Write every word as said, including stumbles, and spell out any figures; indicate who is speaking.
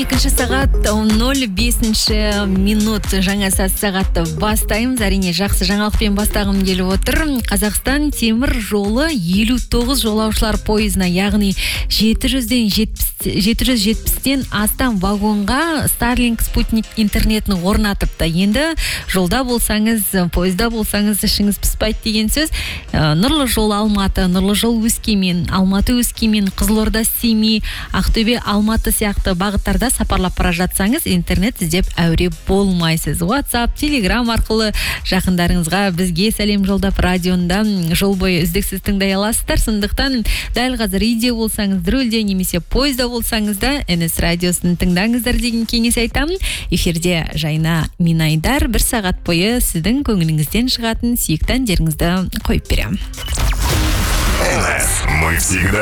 Speaker 1: екінші сағат нөл бесінші минут жаңа сағатты бастаймыз. Әрине жақсы жаңалықпен бастағым келіп отыр. Қазақстан темір жолы елу тоғыз жолаушылар пойызына, яғни жеті жүзден жетпістен астам вагонға Starlink спутник интернетін орнатыпты. Енді жолда болсаңыз, пойызда болсаңыз ішіңіз піспайды деген сөз. Нұрлы жол Алматы, Нұрлы жол Өскемен, Алматы Өскемен, Қызылорда Семей, Ақтөбе Алматы сияқты бағыттарда сапарлап бара жатсаңыз, интернет іздеп әуре болмайсыз. WhatsApp, Telegram арқылы жақындарыңызға бізге сәлем жолдап, радионда жол бойы үздіксіз тыңдай аласыздар. Сондықтан дәл қазір үйде болсаңыз, рөлде немесе пойызда болсаңыз да эн эс радиосын тыңдаңыздар деген кеңес айтамын. Эфирде Жайна Минайдар бір сағат бойы сіздің көңіліңізден шығатын сүйікті әндеріңізді қойып беремін.
Speaker 2: эн эс, мы всегда